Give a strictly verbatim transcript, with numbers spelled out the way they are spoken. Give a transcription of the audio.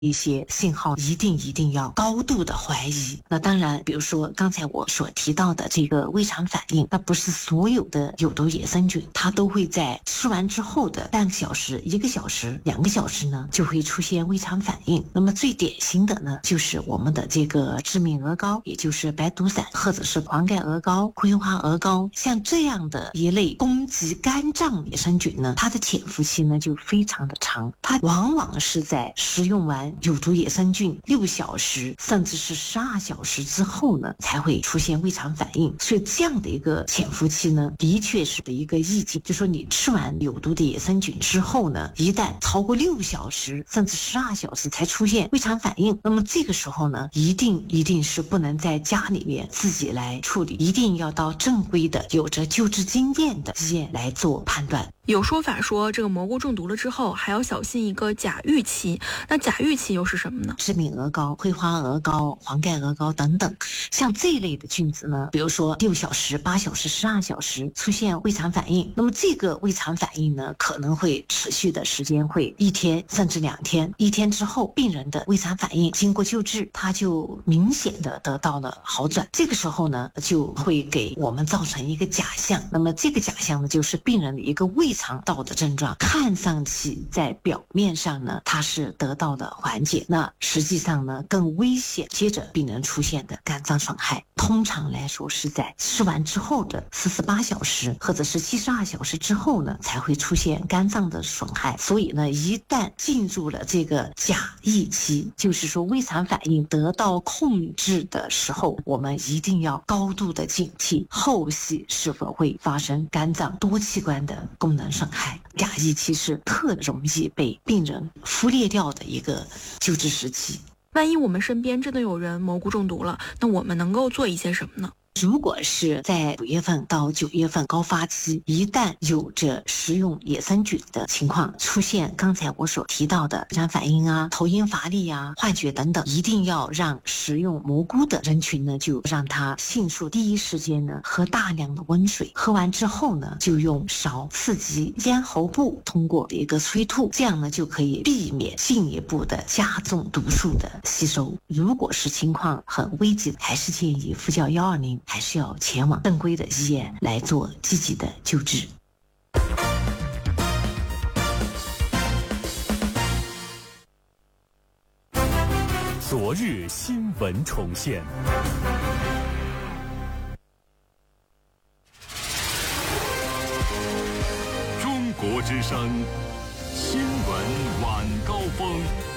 一些信号一定一定要高度的怀疑。那当然比如说刚才我所提到的这个胃肠反应，那不是所有的有毒野生菌它都会在吃完之后的半个小时、一个小时、两个小时呢就会出现胃肠反应。那么最典型的呢就是我们的这个致命鹅膏，也就是白毒伞或者是黄盖鹅膏、葵花鹅膏，像这样的一类攻击肝脏野生菌呢，它的潜伏期呢就非常的长，它往往是在食用完有毒野生菌六小时甚至是十二小时之后呢才会出现胃肠反应。所以这样的一个潜伏期呢的确是的一个意境，就说你吃完有毒的野生菌之后呢，一旦超过六小时甚至十二小时才出现胃肠反应，那么这个时候呢一定一定是不能在家里面自己来处理，一定要到正规的有着救治经验的医院来做判断。 有说法说这个蘑菇中毒了之后还要小心一个假预期，那假预期又是什么呢？ 致命鹅膏、葵花鹅膏、黄盖鹅膏等等，像这一类的菌子呢，比如说六小时、八小时、十二小时出现胃肠反应，那么这个胃肠反应呢可能会持续的时间会一天甚至两天，一天之后病人的胃肠反应经过救治它就明显的得到了好转，这个时候呢就会给我们造成一个假象，那么这个假象呢就是病人的一个胃肠道的症状，看上去在表面上呢它是得到了缓解，那实际上呢更危险，接着病人出现的肝脏损害通常来说是在吃完之后的四十八小时或者是七十二小时之后呢才会出现肝脏的损害。所以呢一旦进入了这个假疫期，就是说胃肠反应得到控制的时候，我们一定要高度的警惕后续是否会发生肝脏多器官的功能损害。假疫期是特容易被病人忽略掉的一个救治时期。 万一我们身边真的有人蘑菇中毒了，那我们能够做一些什么呢？ 如果是在五月份到九月份高发期，一旦有着食用野生菌的情况出现，刚才我所提到的胃肠反应啊、头晕乏力啊、幻觉等等，一定要让食用蘑菇的人群呢，就让他迅速第一时间呢喝大量的温水，喝完之后呢，就用勺刺激咽喉部，通过一个催吐，这样呢就可以避免进一步的加重毒素的吸收。如果是情况很危急，还是建议呼叫一二零。还是要前往正规的医院来做积极的救治。 昨日新闻重现，中国之声新闻晚高峰。